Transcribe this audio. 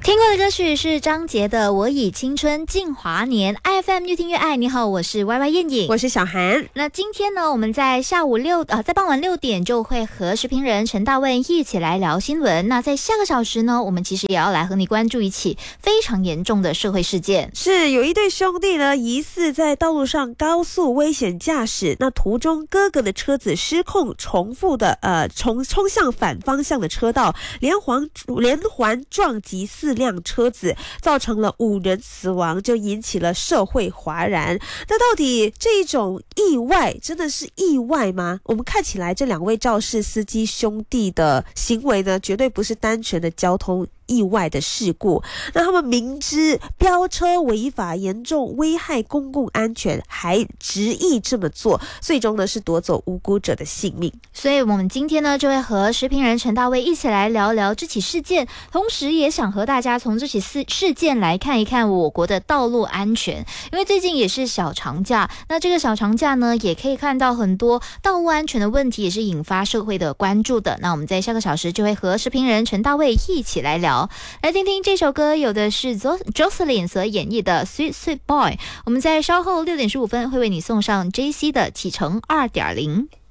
听过的歌曲是张杰的《我以青春敬华年》。IFM 越听越爱，你好，我是 YY 燕颖， 我是小韩。 那今天呢，我们在在傍晚6点就会和时评人陈大卫一起来聊新闻。那在下个小时呢，我们其实也要来和你关注一起非常严重的社会事件。 是有一对兄弟呢，疑似在道路上高速危险驾驶，那途中哥哥的车子失控，重复的冲向反方向的车道，连环撞击4辆车子，造成了5人死亡，就引起了社会哗然。那到底这一种意外真的是意外吗？我们看起来这2位肇事司机兄弟的行为呢，绝对不是单纯的交通意外的事故，那他们明知飙车违法，严重危害公共安全，还执意这么做，最终呢是夺走无辜者的性命。 所以我们今天呢就会和时评人陈大卫一起来聊聊这起事件，同时也想和大家从这起事件来看一看我国的道路安全。因为最近也是小长假，那这个小长假呢也可以看到很多道路安全的问题，也是引发社会的关注的。那我们在下个小时就会和时评人陈大卫一起来聊。来听听这首歌，有的是 Jocelyn 所演绎的 Sweet Sweet Boy。 我们在稍后6点15分会为你送上 JC 的启程2.0。